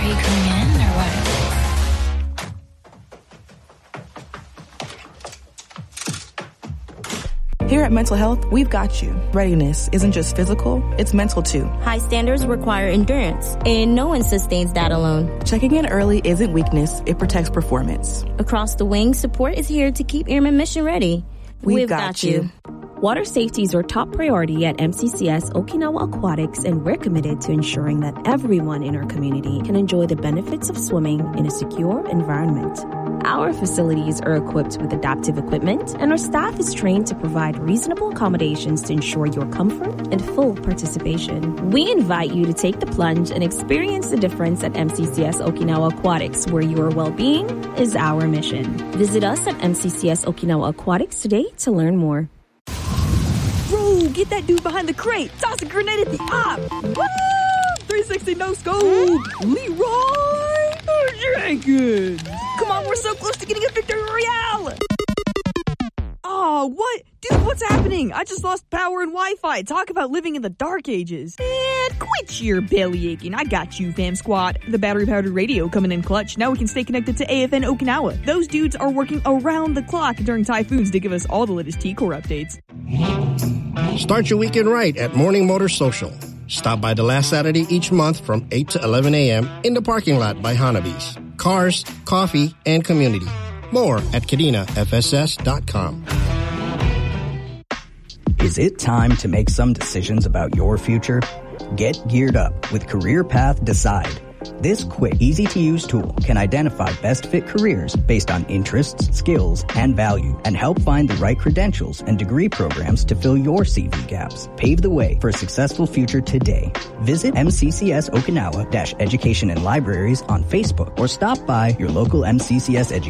Are you coming in or what? Here at Mental Health, we've got you. Readiness isn't just physical, it's mental too. High standards require endurance, and no one sustains that alone. Checking in early isn't weakness, it protects performance. Across the wing, support is here to keep airmen mission ready. We've got you. Water safety is our top priority at MCCS Okinawa Aquatics, and we're committed to ensuring that everyone in our community can enjoy the benefits of swimming in a secure environment. Our facilities are equipped with adaptive equipment, and our staff is trained to provide reasonable accommodations to ensure your comfort and full participation. We invite you to take the plunge and experience the difference at MCCS Okinawa Aquatics, where your well-being is our mission. Visit us at MCCS Okinawa Aquatics today to learn more. Bro, get that dude behind the crate. Toss a grenade at the op. Woo! 360 no scope. Leroy Jenkins. Come on, we're so close to getting a victory royale. Oh, what? Dude, what's happening? I just lost power and Wi-Fi. Talk about living in the dark ages. Man, quit your belly aching. I got you, fam squad. The battery-powered radio coming in clutch. Now we can stay connected to AFN Okinawa. Those dudes are working around the clock during typhoons to give us all the latest T-Core updates. Start your weekend right at Morning Motor Social. Stop by the last Saturday each month from 8 to 11 a.m. in the parking lot by Hanabi's. Cars, coffee, and community. More at KadinaFSS.com. Is it time to make some decisions about your future? Get geared up with CareerPath Decide. This quick, easy-to-use tool can identify best fit careers based on interests, skills, and value, and help find the right credentials and degree programs to fill your CV gaps. Pave the way for a successful future today. Visit MCCS Okinawa-Education and Libraries on Facebook or stop by your local MCCS education